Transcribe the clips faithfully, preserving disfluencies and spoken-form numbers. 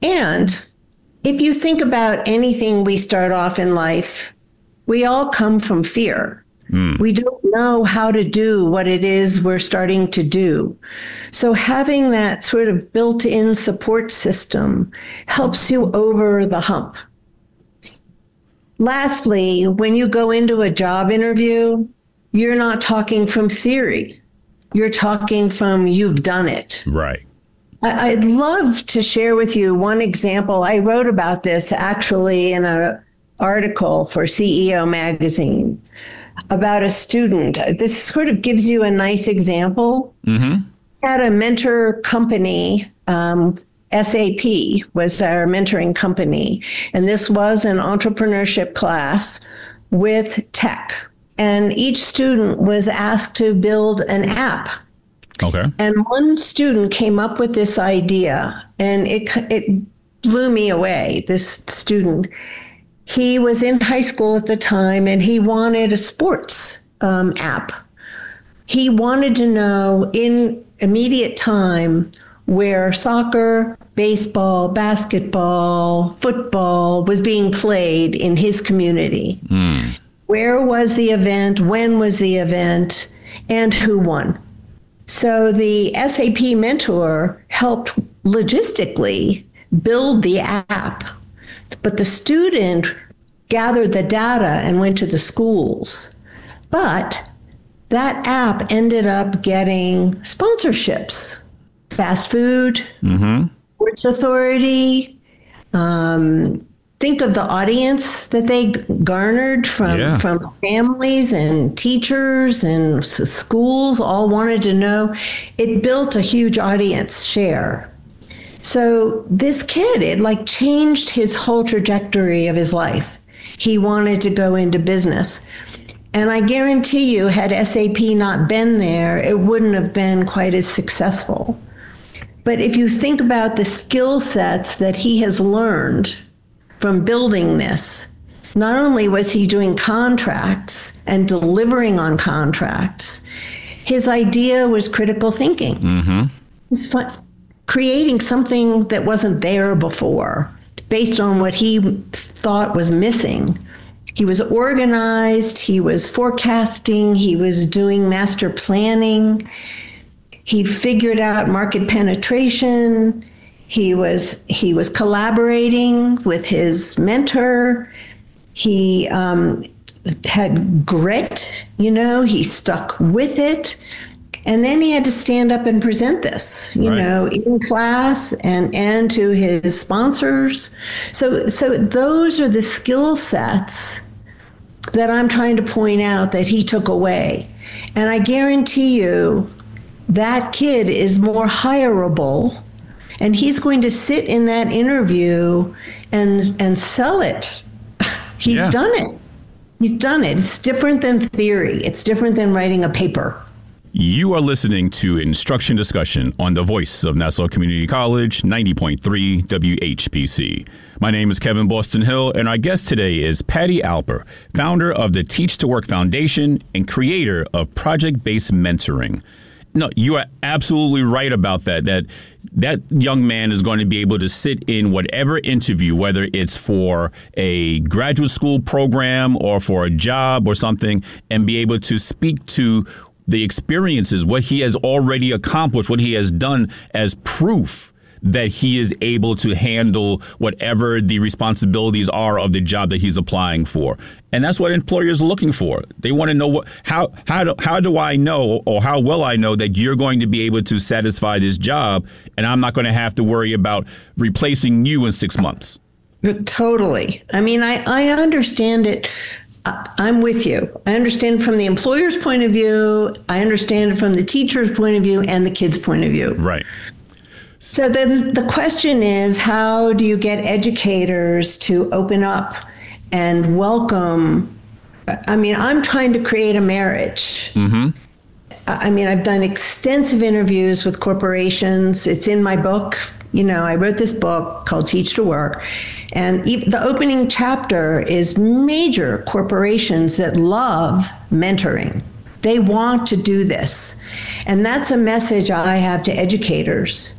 And if you think about anything we start off in life, we all come from fear. Mm. We don't know how to do what it is we're starting to do. So having that sort of built-in support system helps you over the hump. Lastly, when you go into a job interview, you're not talking from theory. You're talking from you've done it. Right. I- I'd love to share with you one example. I wrote about this actually in an article for C E O magazine about a student. This sort of gives you a nice example. Mm-hmm. At a mentor company, um, S A P was our mentoring company, and this was an entrepreneurship class with tech. And each student was asked to build an app. Okay. And one student came up with this idea, and it it blew me away, this student. He was in high school at the time, and he wanted a sports um, app. He wanted to know in immediate time where soccer, baseball, basketball, football was being played in his community. Mm. Where was the event? When was the event? And who won? So the S A P mentor helped logistically build the app, but the student gathered the data and went to the schools. But that app ended up getting sponsorships, fast food, mm-hmm. Sports Authority. Um, think of the audience that they garnered from, yeah. from families and teachers and s- schools all wanted to know. It built a huge audience share. So this kid, it like changed his whole trajectory of his life. He wanted to go into business. And I guarantee you, had S A P not been there, it wouldn't have been quite as successful. But if you think about the skill sets that he has learned from building this, not only was he doing contracts and delivering on contracts, his idea was critical thinking. Mm-hmm. He's fun, creating something that wasn't there before, based on what he thought was missing. He was organized, he was forecasting, he was doing master planning. He figured out market penetration. He was he was collaborating with his mentor. He um, had grit, you know, he stuck with it. And then he had to stand up and present this, you right. know, in class and, and to his sponsors. So so those are the skill sets that I'm trying to point out that he took away. And I guarantee you that kid is more hireable, and he's going to sit in that interview and and sell it. He's yeah. done it. He's done it. It's different than theory. It's different than writing a paper. You are listening to Instruction Discussion on the Voice of Nassau Community College, ninety point three W H P C. My name is Kevin Boston Hill, and our guest today is Patty Alper, founder of the Teach to Work Foundation and creator of Project-Based Mentoring. No, you are absolutely right about that, that that young man is going to be able to sit in whatever interview, whether it's for a graduate school program or for a job or something, and be able to speak to the experiences, what he has already accomplished, what he has done as proof that he is able to handle whatever the responsibilities are of the job that he's applying for. And that's what employers are looking for. They want to know what, how, how do, how do I know, or how will I know that you're going to be able to satisfy this job, and I'm not going to have to worry about replacing you in six months. Totally. I mean, I, I understand it. I'm with you. I understand from the employer's point of view. I understand from the teacher's point of view and the kid's point of view. Right. So the the question is, how do you get educators to open up and welcome? I mean, I'm trying to create a marriage. Mm-hmm. I mean, I've done extensive interviews with corporations. It's in my book. You know, I wrote this book called Teach to Work. And the opening chapter is major corporations that love mentoring. They want to do this. And that's a message I have to educators,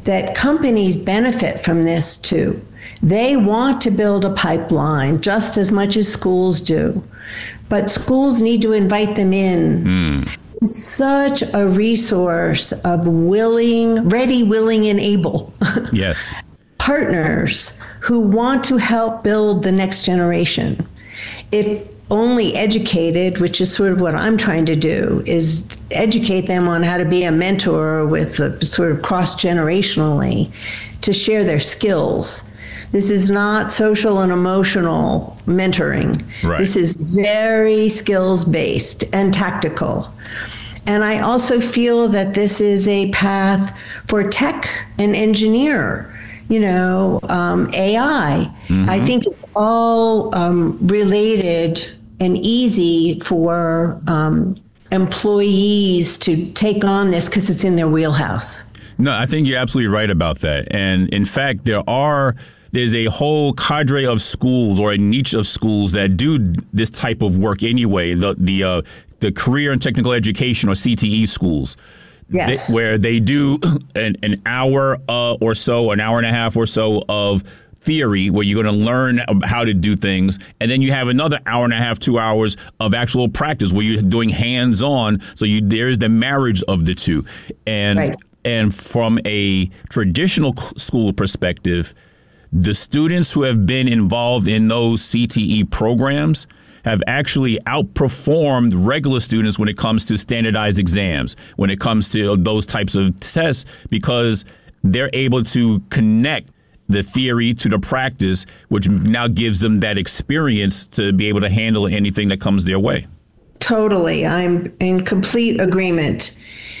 that companies benefit from this too. They want to build a pipeline just as much as schools do, but schools need to invite them in. Mm. Such a resource of willing, ready, willing, and able. Yes. Partners who want to help build the next generation. If only educated, which is sort of what I'm trying to do, is educate them on how to be a mentor with a, sort of cross-generationally to share their skills. This is not social and emotional mentoring. Right. This is very skills-based and tactical. And I also feel that this is a path for tech and engineer, you know, um, A I. Mm-hmm. I think it's all um, related and easy for um, employees to take on this because it's in their wheelhouse. No, I think you're absolutely right about that. And in fact, there are there's a whole cadre of schools or a niche of schools that do this type of work anyway. The the uh, the career and technical education or C T E schools. Yes. They, where they do an, an hour uh, or so, an hour and a half or so of theory where you're going to learn how to do things. And then you have another hour and a half, two hours of actual practice where you're doing hands on. So you there's the marriage of the two. And right. And from a traditional school perspective, the students who have been involved in those C T E programs have actually outperformed regular students when it comes to standardized exams, when it comes to those types of tests, because they're able to connect the theory to the practice, which now gives them that experience to be able to handle anything that comes their way. Totally. I'm in complete agreement.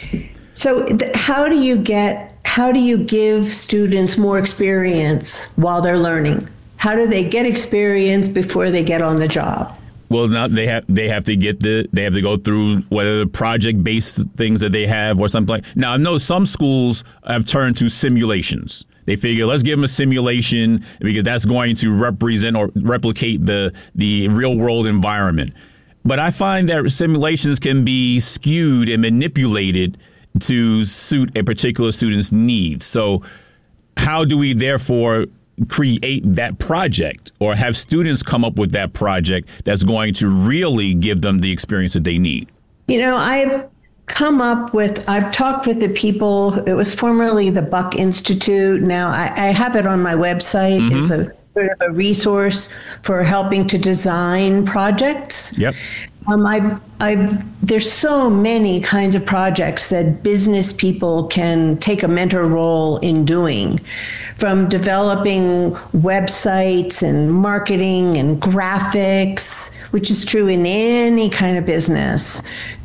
So th- how do you get, how do you give students more experience while they're learning? How do they get experience before they get on the job? Well, now they have they have to get the they have to go through whether the project based things that they have or something like. Now I know some schools have turned to simulations. They figure let's give them a simulation because that's going to represent or replicate the the real world environment. But I find that simulations can be skewed and manipulated to suit a particular student's needs. So how do we therefore create that project or have students come up with that project that's going to really give them the experience that they need? You know, I've come up with, I've talked with the people, it was formerly the Buck Institute. Now I, I have it on my website. Mm-hmm. It's a sort of a resource for helping to design projects. Yep. Um, I've, I've, there's so many kinds of projects that business people can take a mentor role in doing, from developing websites and marketing and graphics, which is true in any kind of business,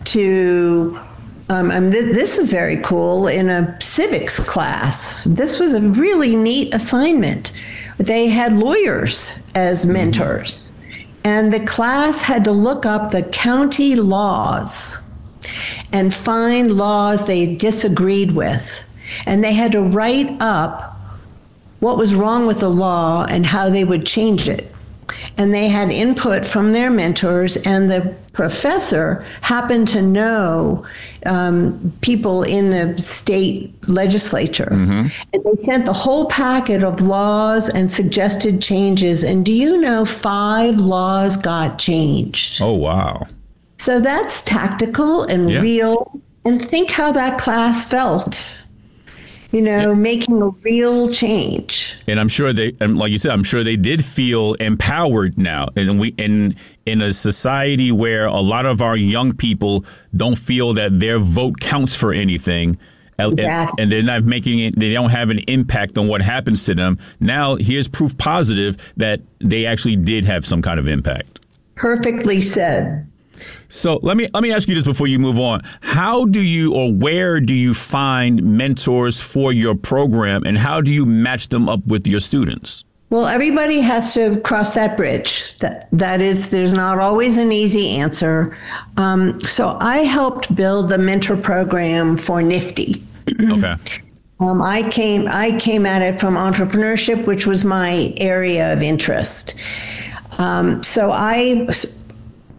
to Um, and th- this is very cool in a civics class. This was a really neat assignment. They had lawyers as mentors, and the class had to look up the county laws and find laws they disagreed with. And they had to write up what was wrong with the law and how they would change it. And they had input from their mentors, and the professor happened to know um, people in the state legislature. Mm-hmm. And they sent the whole packet of laws and suggested changes. And do you know, five laws got changed? Oh, wow. So that's tactical and yeah. real. And think how that class felt. You know, yeah. making a real change. And I'm sure they, and like you said, I'm sure they did feel empowered now. And we, in in a society where a lot of our young people don't feel that their vote counts for anything, exactly. and, and they're not making it, they don't have an impact on what happens to them. Now, here's proof positive that they actually did have some kind of impact. Perfectly said. So let me let me ask you this before you move on. How do you or where do you find mentors for your program, and how do you match them up with your students? Well, everybody has to cross that bridge. That that is, there's not always an easy answer. Um, so I helped build the mentor program for NIFTY. Okay. Um, I came I came at it from entrepreneurship, which was my area of interest. Um, so I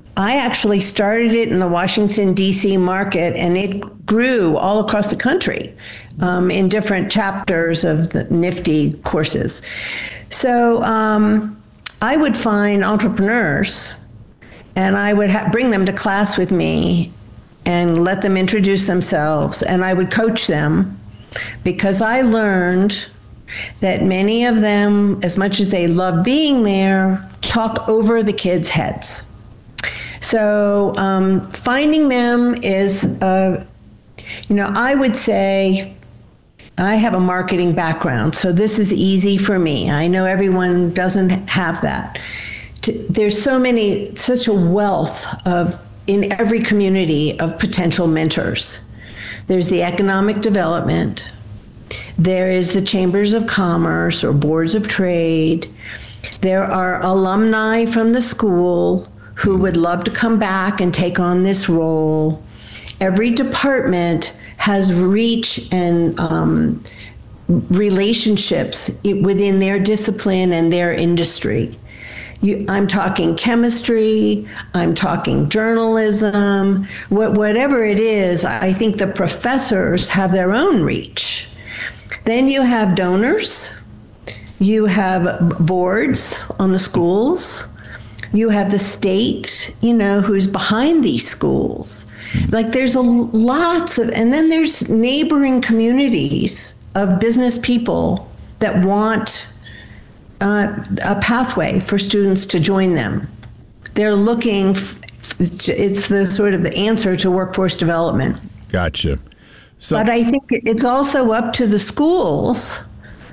I actually started it in the Washington, D C market, and it grew all across the country um, in different chapters of the Nifty courses. So um, I would find entrepreneurs, and I would ha- bring them to class with me and let them introduce themselves, and I would coach them, because I learned that many of them, as much as they love being there, talk over the kids' heads. So um, finding them is, uh, you know, I would say I have a marketing background, so this is easy for me. I know everyone doesn't have that. To, there's so many, such a wealth of, in every community, of potential mentors. There's the economic development. There is the chambers of commerce or boards of trade. There are alumni from the school who would love to come back and take on this role. Every department has reach and um, relationships within their discipline and their industry. You, I'm talking chemistry, I'm talking journalism, what, whatever it is, I think the professors have their own reach. Then you have donors, you have boards on the schools, you have the state, you know, who's behind these schools. Like there's a lots of, and then there's neighboring communities of business people that want uh, a pathway for students to join them. They're looking, it's the sort of the answer to workforce development. Gotcha. So, but I think it's also up to the schools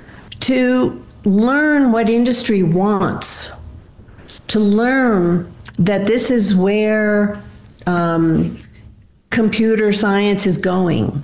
to learn what industry wants, to learn that this is where um, computer science is going.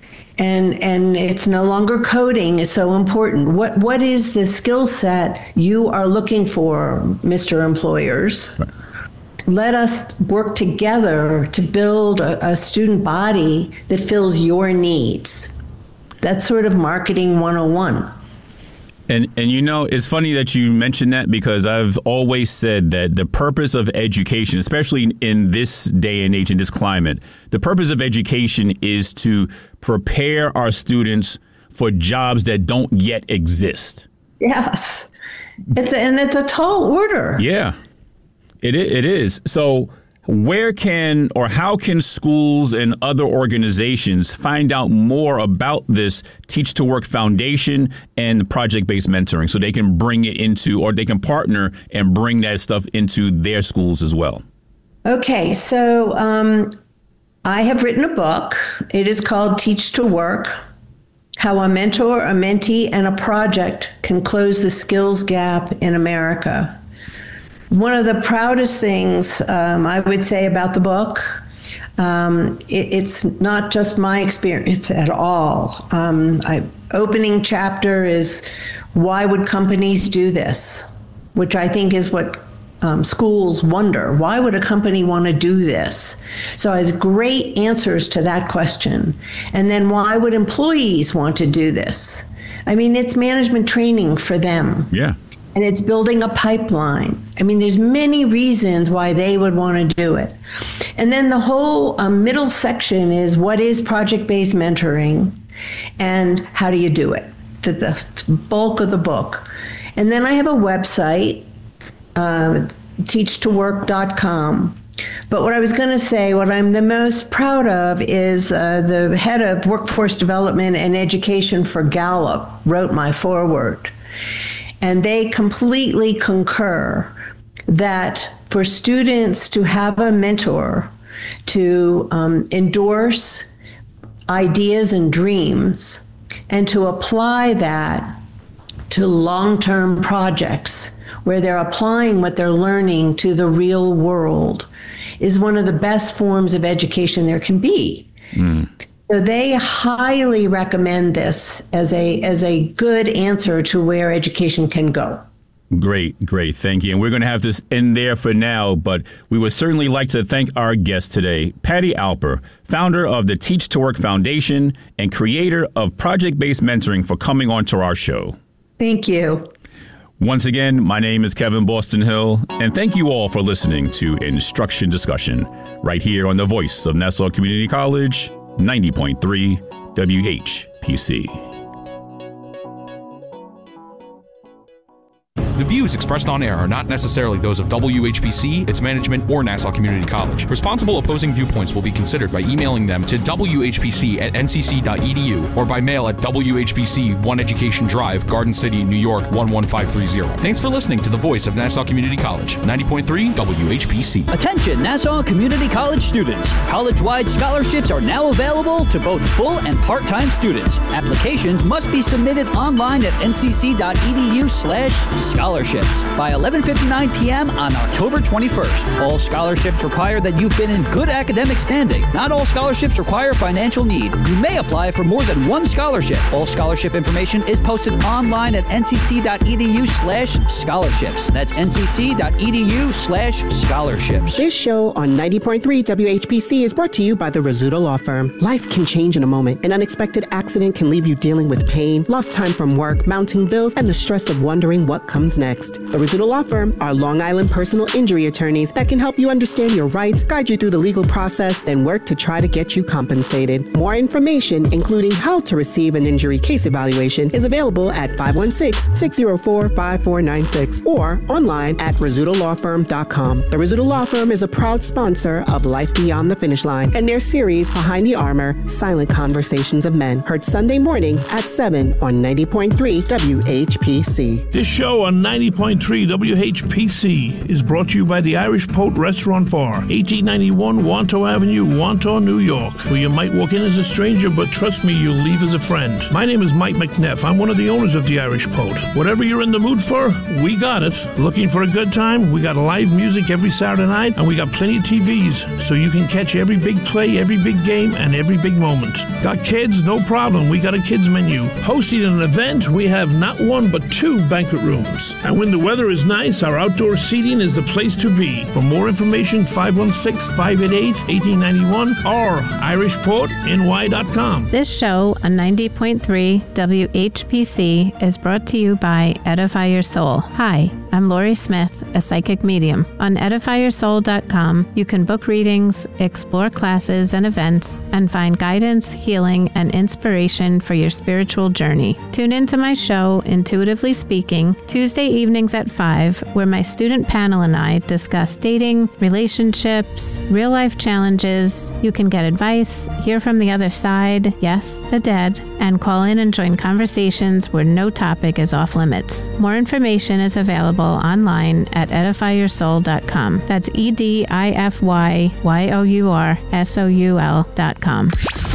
And and it's no longer coding is so important. What what is the skill set you are looking for, Mister Employers? Right. Let us work together to build a, a student body that fills your needs. That's sort of marketing one oh one. And and you know, it's funny that you mentioned that, because I've always said that the purpose of education, especially in this day and age, in this climate, the purpose of education is to prepare our students for jobs that don't yet exist. Yes. It's a, and it's a tall order. Yeah, it it is. So where can or how can schools and other organizations find out more about this Teach to Work Foundation and project-based mentoring, so they can bring it into, or they can partner and bring that stuff into their schools as well? Okay, so um, I have written a book. It is called Teach to Work: How a Mentor, a Mentee, and a Project Can Close the Skills Gap in America. One of the proudest things um, I would say about the book, um, it, it's not just my experience at all. Um, I, opening chapter is, why would companies do this? Which I think is what um, schools wonder. Why would a company want to do this? So it has great answers to that question. And then why would employees want to do this? I mean, it's management training for them. Yeah. And it's building a pipeline. I mean, there's many reasons why they would want to do it. And then the whole um, middle section is, what is project-based mentoring and how do you do it? The, the bulk of the book. And then I have a website, uh, teach to work dot com. But what I was going to say, what I'm the most proud of is uh, the head of workforce development and education for Gallup wrote my foreword. And they completely concur that for students to have a mentor to um, endorse ideas and dreams and to apply that to long-term projects where they're applying what they're learning to the real world is one of the best forms of education there can be. Mm. So they highly recommend this as a as a good answer to where education can go. Great, great. Thank you. And we're going to have this in there for now, but we would certainly like to thank our guest today, Patty Alper, founder of the Teach to Work Foundation and creator of project-based mentoring, for coming on to our show. Thank you. Once again, my name is Kevin Boston Hill, and thank you all for listening to Instruction Discussion, right here on the voice of Nassau Community College, ninety point three W H P C. The views expressed on air are not necessarily those of W H P C, its management, or Nassau Community College. Responsible opposing viewpoints will be considered by emailing them to W H P C at N C C dot E D U or by mail at W H P C, One Education Drive, Garden City, New York, one one five three zero. Thanks for listening to the voice of Nassau Community College, ninety point three W H P C. Attention Nassau Community College students. College-wide scholarships are now available to both full and part-time students. Applications must be submitted online at N C C dot E D U slash scholarships by eleven fifty-nine p.m. on October twenty-first. All scholarships require that you've been in good academic standing. Not all scholarships require financial need. You may apply for more than one scholarship. All scholarship information is posted online at N C C dot E D U slash scholarships. That's N C C dot E D U slash scholarships. This show on ninety point three W H P C is brought to you by the Rizzuto Law Firm. Life can change in a moment. An unexpected accident can leave you dealing with pain, lost time from work, mounting bills, and the stress of wondering what comes next. The Rizzuto Law Firm are Long Island personal injury attorneys that can help you understand your rights, guide you through the legal process, then work to try to get you compensated. More information, including how to receive an injury case evaluation, is available at five one six, six zero four, five four nine six or online at rizzuto law firm dot com. The Rizzuto Law Firm is a proud sponsor of Life Beyond the Finish Line and their series Behind the Armor, Silent Conversations of Men, heard Sunday mornings at seven on ninety point three W H P C. This show on ninety point three W H P C is brought to you by the Irish Poet Restaurant Bar, eighteen ninety-one Wanto Avenue, Wanto, New York, where you might walk in as a stranger, but trust me, you'll leave as a friend. My name is Mike McNeff. I'm one of the owners of the Irish Poet. Whatever you're in the mood for, we got it. Looking for a good time? We got live music every Saturday night, and we got plenty of T Vs, so you can catch every big play, every big game, and every big moment. Got kids? No problem. We got a kids menu. Hosting an event, we have not one, but two banquet rooms. And when the weather is nice, our outdoor seating is the place to be. For more information, five one six, five eight eight, one eight nine one or irish poet N Y dot com. This show on ninety point three W H P C is brought to you by Edify Your Soul. Hi, I'm Lori Smith, a psychic medium. On edify your soul dot com, you can book readings, explore classes and events, and find guidance, healing, and inspiration for your spiritual journey. Tune into my show, Intuitively Speaking, Tuesday evenings at five, where my student panel and I discuss dating, relationships, real-life challenges. You can get advice, hear from the other side, yes, the dead, and call in and join conversations where no topic is off limits. More information is available online at edify your soul dot com. That's E D I F Y Y O U R S O U L dot com.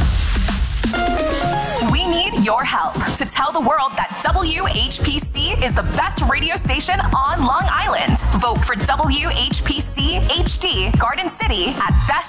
We need your help to tell the world that W H P C is the best radio station on Long Island. Vote for W H P C H D Garden City at Best